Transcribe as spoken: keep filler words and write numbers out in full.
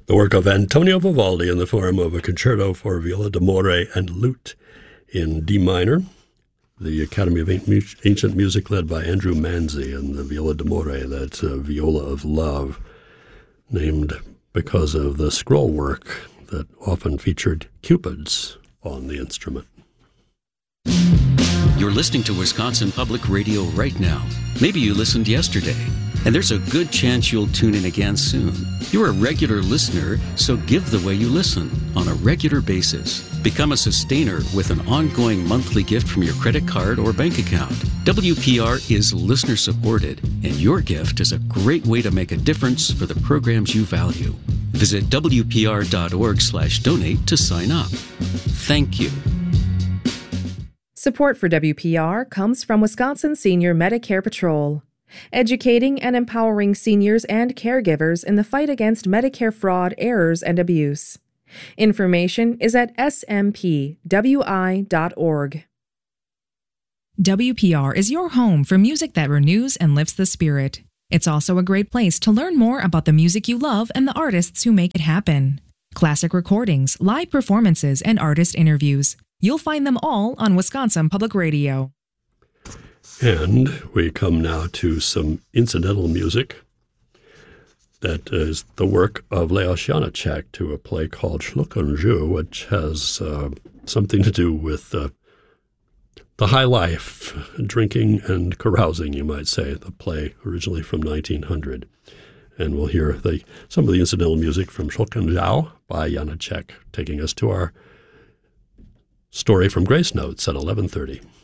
The work of Antonio Vivaldi in the form of a concerto for viola d'amore and lute in D minor. The Academy of Ancient Music led by Andrew Manzi, and the viola d'amore, that's a viola of love, named because of the scroll work that often featured cupids on the instrument. You're listening to Wisconsin Public Radio right now. Maybe you listened yesterday, and there's a good chance you'll tune in again soon. You're a regular listener, so give the way you listen on a regular basis. Become a sustainer with an ongoing monthly gift from your credit card or bank account. W P R is listener supported, and your gift is a great way to make a difference for the programs you value. Visit W P R dot org slash donate to sign up. Thank you. Support for W P R comes from Wisconsin Senior Medicare Patrol, educating and empowering seniors and caregivers in the fight against Medicare fraud, errors, and abuse. Information is at S M P W I dot org. W P R is your home for music that renews and lifts the spirit. It's also a great place to learn more about the music you love and the artists who make it happen. Classic recordings, live performances, and artist interviews. You'll find them all on Wisconsin Public Radio. And we come now to some incidental music. That is the work of Leos Janáček to a play called Shlukunju, which has uh, something to do with uh, the high life, drinking and carousing, you might say, the play originally from nineteen hundred. And we'll hear the, some of the incidental music from Shlukunju by Janáček, taking us to our story from Grace Notes at eleven thirty.